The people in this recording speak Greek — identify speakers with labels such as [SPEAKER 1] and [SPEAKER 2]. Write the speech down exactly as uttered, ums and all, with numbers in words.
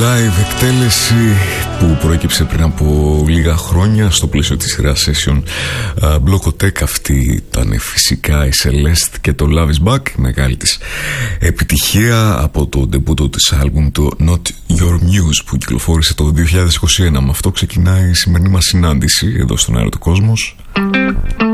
[SPEAKER 1] live εκτέλεση που προέκυψε πριν από λίγα χρόνια στο πλαίσιο της σειράς Session Blocotech. Αυτή ήταν φυσικά η Celeste και το Love is Back, μεγάλη της επιτυχία από το ντεμπούτο της άλμπουμ το Not Your Muse που κυκλοφόρησε το δύο χιλιάδες είκοσι ένα. Με αυτό ξεκινάει η σημερινή μας συνάντηση εδώ στον Αέρα του Κόσμος.